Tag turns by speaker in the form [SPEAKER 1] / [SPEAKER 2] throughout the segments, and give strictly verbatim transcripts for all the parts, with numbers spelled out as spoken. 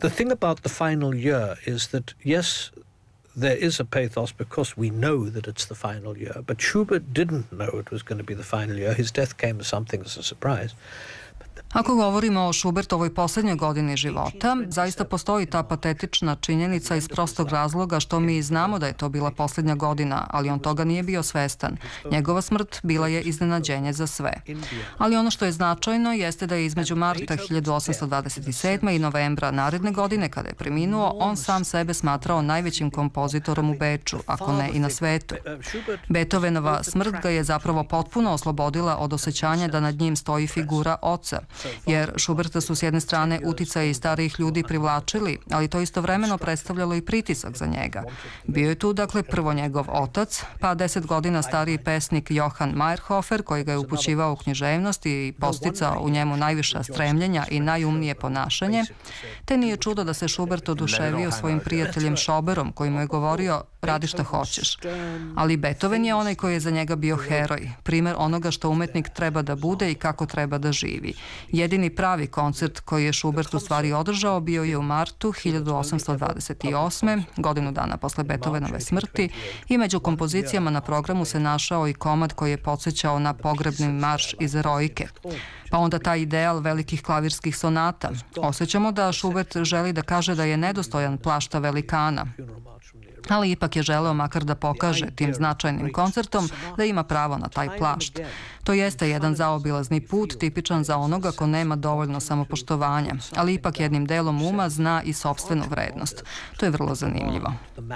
[SPEAKER 1] the thing about the final year is that, yes, there is a pathos because we know that it's the final year, but Schubert didn't know it was going to be the final year. His death came as something as a surprise.
[SPEAKER 2] Ako govorimo o Schubertovoj posljednjoj godini života, zaista postoji ta patetična činjenica iz prostog razloga što mi znamo da je to bila posljednja godina, ali on toga nije bio svestan. Njegova smrt bila je iznenađenje za sve. Ali ono što je značajno jeste da je između marta hiljadu osamsto dvadeset sedme. i novembra naredne godine, kada je preminuo, on sam sebe smatrao najvećim kompozitorom u Beču, ako ne i na svetu. Beethovenova smrt ga je zapravo potpuno oslobodila od osjećanja da nad njim stoji figura oca, jer Schuberta su s jedne strane uticaji starijih ljudi privlačili, ali to istovremeno predstavljalo i pritisak za njega. Bio je tu, dakle, prvo njegov otac, pa deset godina stariji pesnik Johann Meyerhofer, koji ga je upućivao u književnost i posticao u njemu najviša stremljenja i najumnije ponašanje, te nije čudo da se Schubert oduševio svojim prijateljem Schoberom, koji mu je govorio radi šta hoćeš. Ali Beethoven je onaj koji je za njega bio heroj, primer onoga što umetnik treba da bude i kako treba da živi. Jedini pravi koncert koji je Schubert u stvari održao bio je u martu hiljadu osamsto dvadeset osme. godinu dana posle Beethovenove smrti, i među kompozicijama na programu se našao i komad koji je podsjećao na pogrebni marš iz Eroike. Pa onda taj ideal velikih klavirskih sonata. Osjećamo da Schubert želi da kaže da je nedostojan plašta velikana, ali ipak je želeo makar da pokaže tim značajnim koncertom da ima pravo na taj plašt. To jeste jedan zaobilazni put, tipičan za onoga ko nema dovoljno samopoštovanja, ali ipak jednim delom uma zna i sopstvenu vrednost. To je vrlo zanimljivo.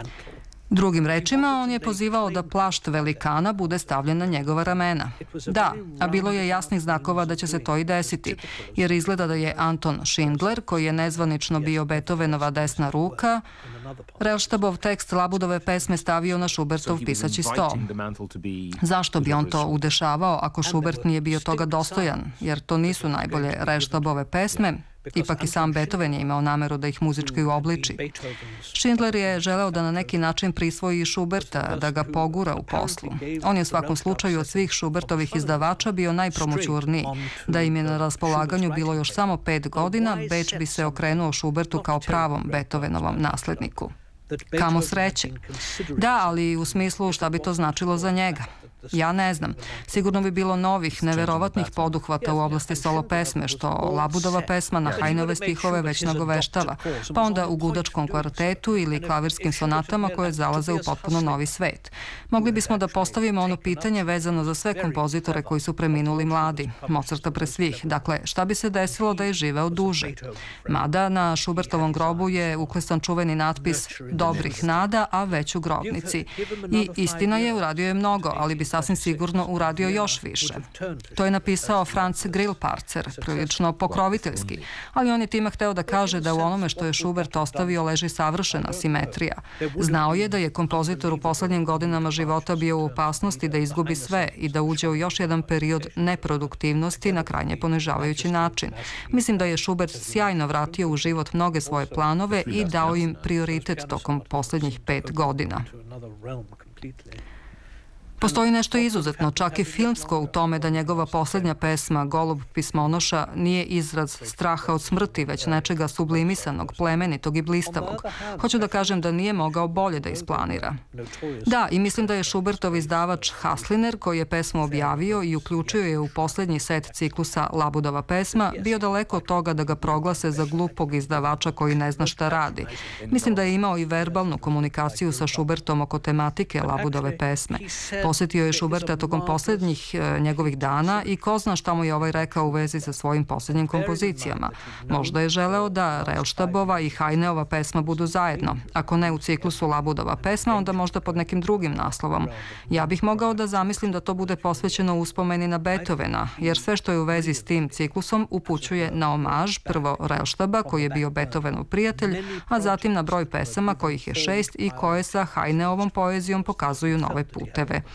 [SPEAKER 2] Drugim rečima, on je pozivao da plašt velikana bude stavljen na njegova ramena. Da, a bilo je jasnih znakova da će se to i desiti, jer izgleda da je Anton Schindler, koji je nezvanično bio Beethovenova desna ruka, Rellstabov tekst Labudove pesme stavio na Schubertov pisaći sto. Zašto bi on to udešavao ako Schubert nije bio toga dostojan, jer to nisu najbolje Rellstabove pesme? Ipak i sam Beethoven je imao nameru da ih muzički uobliči. Schindler je želeo da na neki način prisvoji Schuberta, da ga pogura u poslu. On je u svakom slučaju od svih Schubertovih izdavača bio najpromućurniji. Da im je na raspolaganju bilo još samo pet godina, Beč bi se okrenuo Schubertu kao pravom Beethovenovom nasledniku. Kamo sreće. Da, ali u smislu šta bi to značilo za njega. Ja ne znam. Sigurno bi bilo novih, neverovatnih poduhvata u oblasti solo pesme, što Labudova pesma na Hainove stihove već nagoveštava, pa onda u gudačkom kvartetu ili klavirskim sonatama koje zalaze u potpuno novi svet. Mogli bismo da postavimo ono pitanje vezano za sve kompozitore koji su preminuli mladi, Mozarta pre svih. Dakle, šta bi se desilo da je živeo duže? Mada na Schubertovom grobu je uklestan čuveni natpis dobrih nada, a već u grobnici. I istina je, uradio je mnogo, ali bi sasvim sigurno uradio još više. To je napisao Franz Grillparzer, prilično pokroviteljski, ali on je time hteo da kaže da u onome što je Schubert ostavio leži savršena simetrija. Znao je da je kompozitor u poslednjim godinama života bio u opasnosti da izgubi sve i da uđe u još jedan period neproduktivnosti na krajnje ponižavajući način. Mislim da je Schubert sjajno vratio u život mnoge svoje planove i dao im prioritet tokom poslednjih pet godina. Postoji nešto izuzetno, čak i filmsko, u tome da njegova posljednja pesma Golub pismonoša nije izraz straha od smrti, već nečega sublimisanog, plemenitog i blistavog. Hoću da kažem da nije mogao bolje da isplanira. Da, i mislim da je Schubertov izdavač Hasliner, koji je pesmu objavio i uključio je u posljednji set ciklusa Labudova pesma, bio daleko od toga da ga proglase za glupog izdavača koji ne zna šta radi. Mislim da je imao i verbalnu komunikaciju sa Schubertom oko tematike Labudove pesme. Posjetio je Schuberta tokom posljednjih njegovih dana i ko zna šta mu je ovaj rekao u vezi sa svojim posljednjim kompozicijama. Možda je želeo da Rellstabova i Haineova pesma budu zajedno. Ako ne u ciklusu Labudova pesma, onda možda pod nekim drugim naslovom. Ja bih mogao da zamislim da to bude posvećeno uspomeni na Beethovena, jer sve što je u vezi s tim ciklusom upućuje na omaž prvo Rellstaba, koji je bio Beethovenov prijatelj, a zatim na broj pesama, kojih je šest i koje sa Haineovom poezijom pokazuju nove puteve.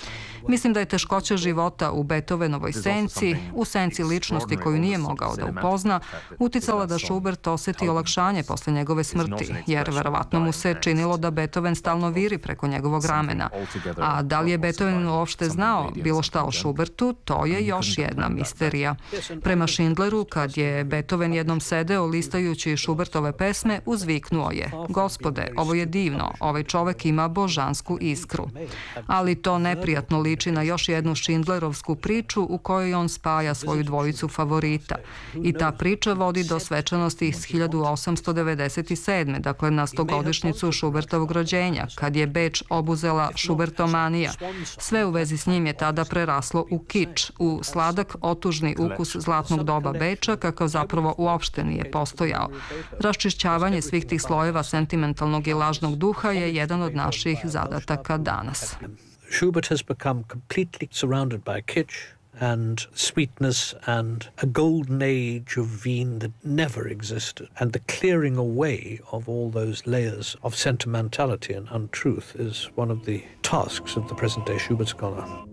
[SPEAKER 2] Mislim da je teškoća života u Beethovenovoj senci, u senci ličnosti koju nije mogao da upozna, uticala da Schubert oseti olakšanje posle njegove smrti, jer verovatno mu se činilo da Beethoven stalno viri preko njegovog ramena. A da li je Beethoven uopšte znao bilo šta o Schubertu, to je još jedna misterija. Prema Schindleru, kad je Beethoven jednom sedeo listajući Schubertove pesme, uzviknuo je: "Gospode, ovo je divno, ovaj čovek ima božansku iskru." Ali to neprijatno liči na još jednu Schindlerovsku priču u kojoj on spaja svoju dvojicu favorita. I ta priča vodi do svečanosti iz hiljadu osamsto devedeset sedme. dakle na stogodišnjicu Schubertovog rođenja, kad je Beč obuzela Schubertomanija. Sve u vezi s njim je tada preraslo u kič, u sladak, otužni ukus zlatnog doba Beča, kakav zapravo uopšte nije postojao. Raščišćavanje svih tih slojeva sentimentalnog i lažnog duha je jedan od naših zadataka danas.
[SPEAKER 1] Schubert has become completely surrounded by kitsch and sweetness and a golden age of Wien that never existed. And the clearing away of all those layers of sentimentality and untruth is one of the tasks of the present-day Schubert scholar.